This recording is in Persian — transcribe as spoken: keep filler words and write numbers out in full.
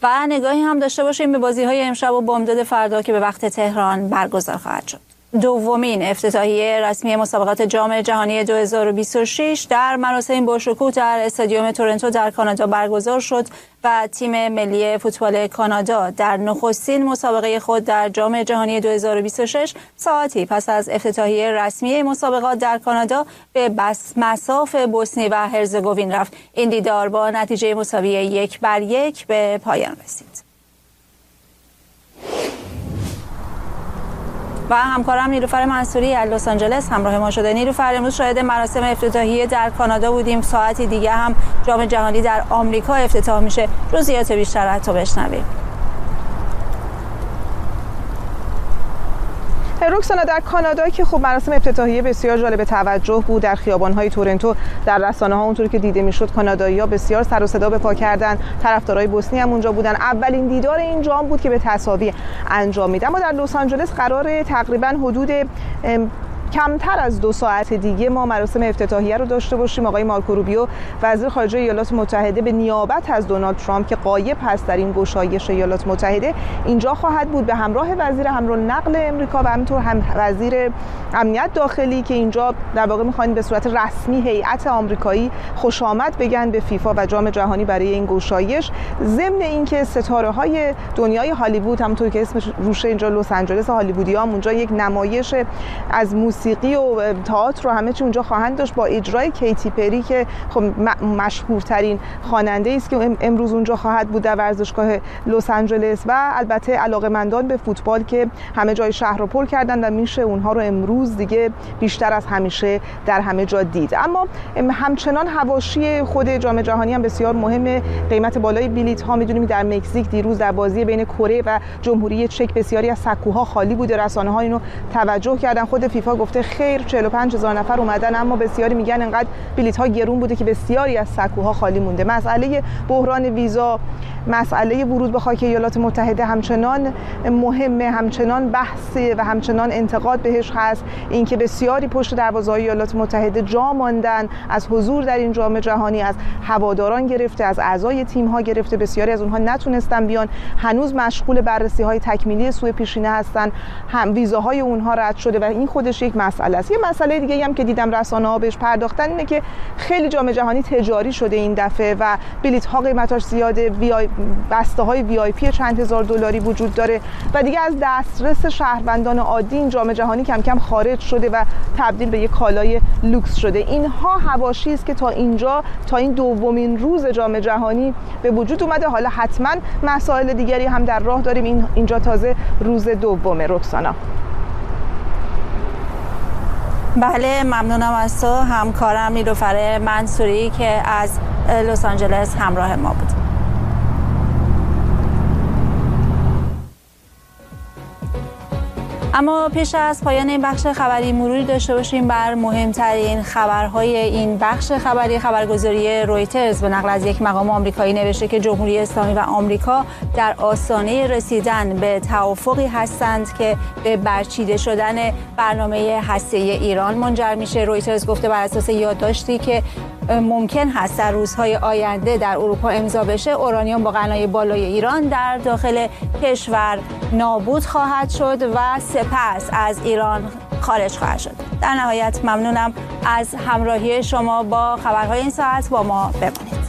و نگاهی هم داشته باشیم به بازی‌های امشب و بامداد فردا که به وقت تهران برگزار خواهد شد. دومین افتتاحیه رسمی مسابقات جام جهانی دو هزار و بیست و شش در مراسم باشکوه در استادیوم تورنتو در کانادا برگزار شد و تیم ملی فوتبال کانادا در نخستین مسابقه خود در جام جهانی دو هزار و بیست و شش ساعتی پس از افتتاحیه رسمی مسابقات در کانادا به بس مصاف بوسنی و هرزگوین رفت. این دیدار با نتیجه مساوی یک بر یک به پایان رسید. و همکارم نیلوفر منصوری از لس آنجلس همراه ما شده. نیلوفر، امروز شاهد مراسم افتتاحیه در کانادا بودیم، ساعتی دیگه هم جام جهانی در آمریکا افتتاح میشه. جزئیات بیشتر از تو بشنویم. رکسانا، در کانادا که خب مراسم افتتاحیه بسیار جالب توجه بود، در خیابان‌های تورنتو در رسانه‌ها اونطوری که دیده میشد کانادایی‌ها بسیار سر و صدا به پا کردن، طرفدارای بوسنی هم اونجا بودن. اولین دیدار این جام بود که به تساوی انجام میده. اما در لس آنجلس قراره تقریبا حدود کمتر از دو ساعت دیگه ما مراسم افتتاحیه رو داشته باشیم. آقای مارکو روبیو وزیر خارجه ایالات متحده به نیابت از دونالد ترامپ که غایب هست در این گشایش ایالات متحده اینجا خواهد بود به همراه وزیر امر نقل امریکا و همینطور هم وزیر امنیت داخلی که اینجا در واقع می‌خواین به صورت رسمی هیئت آمریکایی خوش آمد بگن به فیفا و جام جهانی برای این گشایش. ضمن اینکه ستاره‌های دنیای هالیوود همونطور که اسمش روشه اینجا لس آنجلس هالیوودی‌ها اونجا یک نمایش از موسیقی و تئاتر رو همه چی اونجا خواهند داشت با اجرای کیتی پری که خب مشهورترین خواننده است که امروز اونجا خواهد بود در ورزشگاه لس آنجلس و البته علاقه‌مندان به فوتبال که همه جای شهر رو پر کردن و میشه اونها رو امروز دیگه بیشتر از همیشه در همه جا دید. اما همچنان حواشی خود جام جهانی هم بسیار مهمه. قیمت بالای بلیط ها میدونیم در مکزیک دیروز در بازی بین کره و جمهوری چک بسیاری از سکوها خالی بوده. رسانه‌ها اینو توجه کردن. خود فیفا گفته خیر چهل و پنج هزار نفر اومدن، اما بسیاری میگن انقدر بلیط ها گرون بوده که بسیاری از سکوها خالی مونده. مسئله بحران ویزا، مسئله ورود به خاک ایالات متحده همچنان مهمه، همچنان بحث و همچنان انتقاد بهش هست. اینکه بسیاری پشت دروازه‌های ایالات متحده جا ماندن از حضور در این جام جهانی، از هواداران گرفته از اعضای تیم‌ها گرفته، بسیاری از اونها نتونستن بیان، هنوز مشغول بررسی‌های تکمیلی سوء پیشینه هستن، هم ویزاهای اونها رد شده و این خودش یک مسئله است. یه مسئله دیگه هم که دیدم رسانه‌ها بهش پرداختن اینه که خیلی جام جهانی تجاری شده این دفعه و بلیط‌ها قیمتاش زیاده، وی آی بسته‌های وی آی پی چند هزار دلاری وجود داره و دیگه از دسترس شهروندان عادی این جام جهانی کم کم خارج شده و تبدیل به یک کالای لوکس شده. اینها حواشی است که تا اینجا تا این دومین روز جام جهانی به وجود اومده. حالا حتما مسائل دیگری هم در راه داریم. این اینجا تازه روز دومه. رکسانا. بله، ممنونم از تو همکارم نیلوفر منصوری که از لس آنجلس همراه ما بود. اما پیش از پایان این بخش خبری مروری داشته باشیم بر مهمترین خبرهای این بخش خبری. خبرگزاری رویترز به نقل از یک مقام آمریکایی نوشته که جمهوری اسلامی و آمریکا در آستانه رسیدن به توافقی هستند که به برچیده شدن برنامه هسته‌ای ایران منجر میشه. رویترز گفته بر اساس یادداشتی که ممکن هست در روزهای آینده در اروپا امضا بشه، اورانیوم با غنای بالای ایران در داخل کشور نابود خواهد شد و سپس از ایران خارج خواهد شد. در نهایت ممنونم از همراهی شما با خبرهای این ساعت. با ما بمانید.